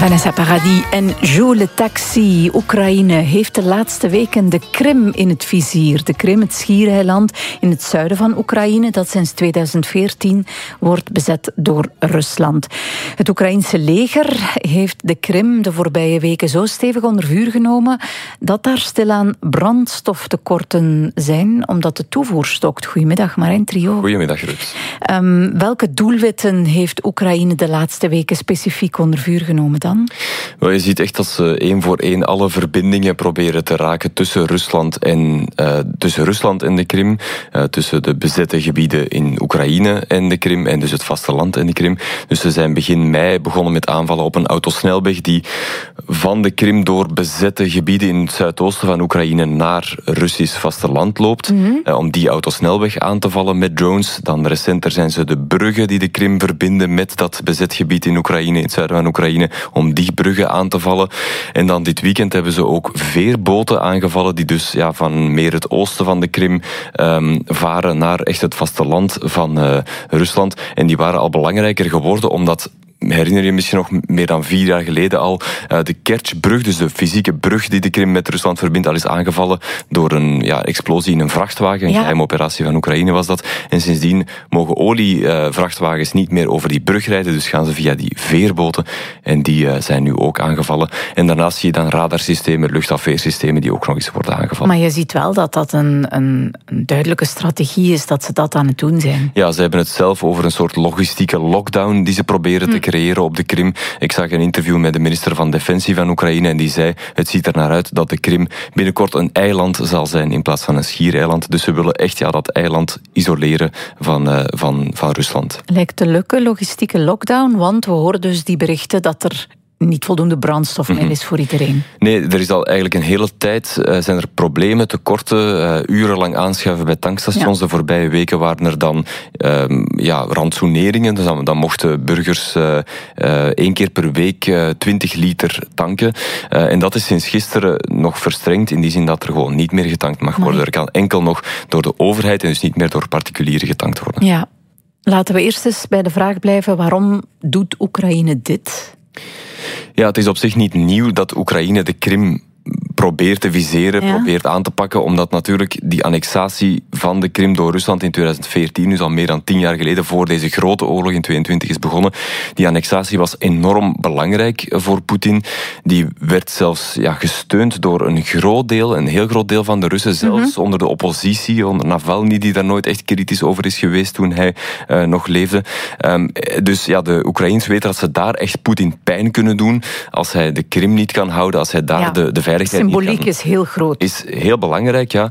Vanessa Paradis en Jo Le Taxi. Oekraïne heeft de laatste weken de Krim in het vizier. De Krim, het schiereiland in het zuiden van Oekraïne, dat sinds 2014 wordt bezet door Rusland. Het Oekraïense leger heeft de Krim de voorbije weken zo stevig onder vuur genomen dat daar stilaan brandstoftekorten zijn, omdat de toevoer stokt. Goedemiddag, Marijn Trio. Goedemiddag, Ruud. Welke doelwitten heeft Oekraïne de laatste weken specifiek onder vuur genomen dan? Wel, je ziet echt dat ze één voor één alle verbindingen proberen te raken tussen Rusland en de Krim, tussen de bezette gebieden in Oekraïne en de Krim en dus het vasteland en de Krim. Dus ze zijn begin mei begonnen met aanvallen op een autosnelweg die van de Krim door bezette gebieden in het zuidoosten van Oekraïne naar Russisch vasteland loopt. Om die autosnelweg aan te vallen met drones. Dan recenter zijn ze de bruggen die de Krim verbinden met dat bezet gebied in Oekraïne, in het zuiden van Oekraïne, om die bruggen aan te vallen. En dan dit weekend hebben ze ook veerboten aangevallen die dus van meer het oosten van de Krim varen naar echt het vasteland van Rusland. En die waren al belangrijker geworden omdat, herinner je misschien nog meer dan 4 jaar geleden al, de Kertjbrug, dus de fysieke brug die de Krim met Rusland verbindt, al is aangevallen door een explosie in een vrachtwagen. Een geheime operatie van Oekraïne was dat. En sindsdien mogen olievrachtwagens niet meer over die brug rijden, dus gaan ze via die veerboten. En die zijn nu ook aangevallen. En daarnaast zie je dan radarsystemen, luchtafweersystemen die ook nog eens worden aangevallen. Maar je ziet wel dat dat een duidelijke strategie is, dat ze dat aan het doen zijn. Ja, ze hebben het zelf over een soort logistieke lockdown die ze proberen te creëren op de Krim. Ik zag een interview met de minister van Defensie van Oekraïne en die zei, het ziet er naar uit dat de Krim binnenkort een eiland zal zijn in plaats van een schiereiland. Dus ze willen echt dat eiland isoleren van Rusland. Lijkt te lukken, logistieke lockdown, want we horen dus die berichten dat er niet voldoende brandstof meer is voor iedereen. Nee, er is al eigenlijk een hele tijd zijn er problemen, tekorten, urenlang aanschuiven bij tankstations. De voorbije weken waren er dan rantsoeneringen. Dus dan mochten burgers 1 keer per week 20 liter tanken. En dat is sinds gisteren nog verstrengd, in die zin dat er gewoon niet meer getankt mag worden. Er kan enkel nog door de overheid en dus niet meer door particulieren getankt worden. Ja. Laten we eerst eens bij de vraag blijven, waarom doet Oekraïne dit? Ja, het is op zich niet nieuw dat Oekraïne de Krim probeert te viseren, probeert aan te pakken, omdat natuurlijk die annexatie van de Krim door Rusland in 2014, dus al meer dan 10 jaar geleden, voor deze grote oorlog in 2022 is begonnen, die annexatie was enorm belangrijk voor Poetin. Die werd zelfs gesteund door een heel groot deel van de Russen, zelfs onder de oppositie, onder Navalny, die daar nooit echt kritisch over is geweest toen hij nog leefde. Dus de Oekraïners weten dat ze daar echt Poetin pijn kunnen doen als hij de Krim niet kan houden, als hij daar de veiligheid symboliek is heel groot. Is heel belangrijk, ja.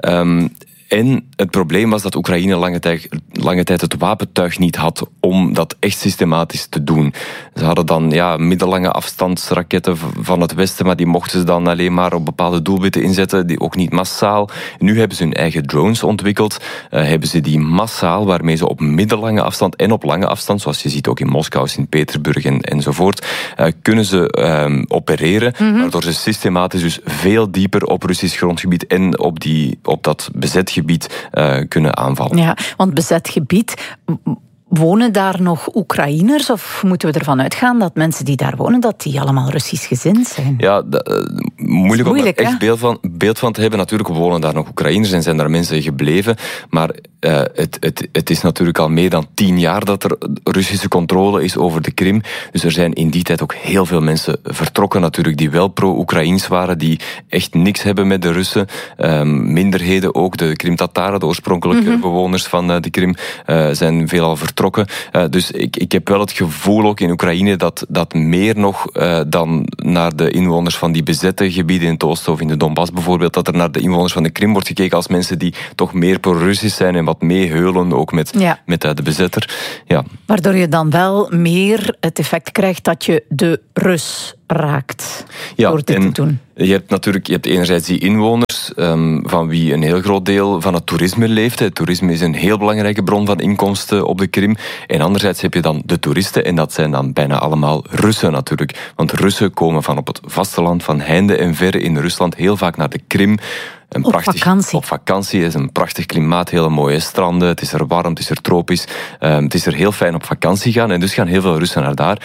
En het probleem was dat Oekraïne lange tijd het wapentuig niet had om dat echt systematisch te doen. Ze hadden dan middellange afstandsraketten van het westen, maar die mochten ze dan alleen maar op bepaalde doelwitten inzetten, die ook niet massaal. Nu hebben ze hun eigen drones ontwikkeld, hebben ze die massaal, waarmee ze op middellange afstand en op lange afstand, zoals je ziet ook in Moskou, Sint-Petersburg enzovoort, kunnen ze opereren, waardoor ze systematisch dus veel dieper op Russisch grondgebied en op dat bezet gebied kunnen aanvallen. Ja, want bezet gebied, wonen daar nog Oekraïners? Of moeten we ervan uitgaan dat mensen die daar wonen, dat die allemaal Russisch gezind zijn? Ja, moeilijk om er echt beeld van te hebben. Natuurlijk wonen daar nog Oekraïners en zijn daar mensen gebleven. Maar het is natuurlijk al meer dan 10 jaar dat er Russische controle is over de Krim. Dus er zijn in die tijd ook heel veel mensen vertrokken natuurlijk, die wel pro-Oekraïens waren, die echt niks hebben met de Russen. Minderheden ook, de Krim-Tataren, de oorspronkelijke bewoners van de Krim, zijn veelal vertrokken. Dus ik heb wel het gevoel ook in Oekraïne dat meer nog dan naar de inwoners van die bezette gebieden in het oosten of in de Donbass bijvoorbeeld, dat er naar de inwoners van de Krim wordt gekeken als mensen die toch meer pro-Russisch zijn en wat meeheulen ook met de bezetter. Ja. Waardoor je dan wel meer het effect krijgt dat je de Rus raakt door dit te doen. Je hebt enerzijds die inwoners, van wie een heel groot deel van het toerisme leeft. Het toerisme is een heel belangrijke bron van inkomsten op de Krim. En anderzijds heb je dan de toeristen, en dat zijn dan bijna allemaal Russen natuurlijk. Want Russen komen van op het vasteland, van heinde en verre in Rusland, heel vaak naar de Krim. Op vakantie. Het is een prachtig klimaat, hele mooie stranden. Het is er warm, het is er tropisch. Het is er heel fijn op vakantie gaan. En dus gaan heel veel Russen naar daar.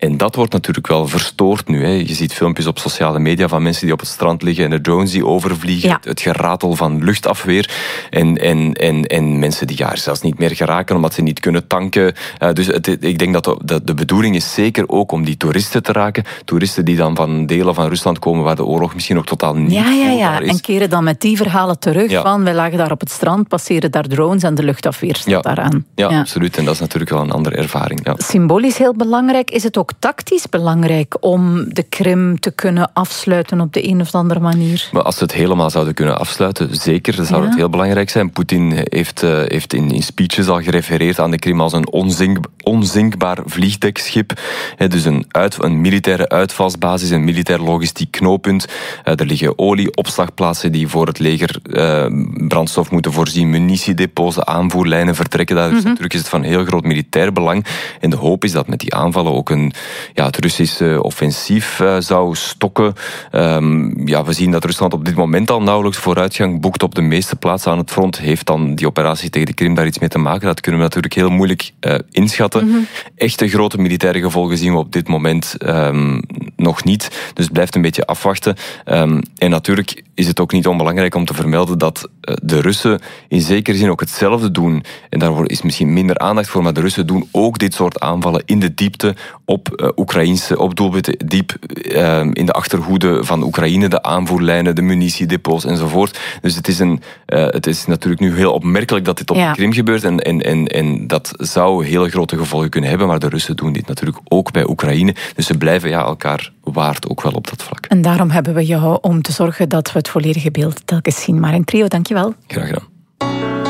En dat wordt natuurlijk wel verstoord nu. Hè. Je ziet filmpjes op sociale media van mensen die op het strand liggen en de drones die overvliegen. Ja. Het geratel van luchtafweer. En mensen die zelfs niet meer geraken omdat ze niet kunnen tanken. Dus ik denk dat de bedoeling is zeker ook om die toeristen te raken. Toeristen die dan van delen van Rusland komen waar de oorlog misschien ook totaal niet voelbaar is. En keren dan met die verhalen terug van wij lagen daar op het strand, passeren daar drones en de luchtafweer staat daaraan. Ja, absoluut. En dat is natuurlijk wel een andere ervaring. Ja. Symbolisch heel belangrijk. Is het ook tactisch belangrijk om de Krim te kunnen afsluiten op de een of andere manier? Maar als ze het helemaal zouden kunnen afsluiten, zeker, dan zou het heel belangrijk zijn. Poetin heeft in speeches al gerefereerd aan de Krim als een onzinkbaar vliegdekschip. Dus een militaire uitvalsbasis, een militair logistiek knooppunt. Er liggen olieopslagplaatsen die voor het leger brandstof moeten voorzien, munitiedepots, de aanvoerlijnen vertrekken daar. Dus natuurlijk is het van heel groot militair belang. En de hoop is dat met die aanvallen ook het Russische offensief zou stokken. We zien dat Rusland op dit moment al nauwelijks vooruitgang boekt op de meeste plaatsen aan het front. Heeft dan die operatie tegen de Krim daar iets mee te maken? Dat kunnen we natuurlijk heel moeilijk inschatten. Echte grote militaire gevolgen zien we op dit moment nog niet. Dus het blijft een beetje afwachten. En natuurlijk is het ook niet onbelangrijk om te vermelden dat de Russen in zekere zin ook hetzelfde doen. En daar is misschien minder aandacht voor, maar de Russen doen ook dit soort aanvallen in de diepte op Oekraïnse doelwitten, diep in de achterhoede van Oekraïne, de aanvoerlijnen, de munitiedepots enzovoort. Dus het is natuurlijk nu heel opmerkelijk dat dit op de Krim gebeurt en dat zou hele grote gevolgen kunnen hebben, maar de Russen doen dit natuurlijk ook bij Oekraïne. Dus ze blijven elkaar waard ook wel op dat vlak. En daarom hebben we jou om te zorgen dat we het volledige beeld telkens zien. Marijn Prieur, dankjewel. Graag gedaan.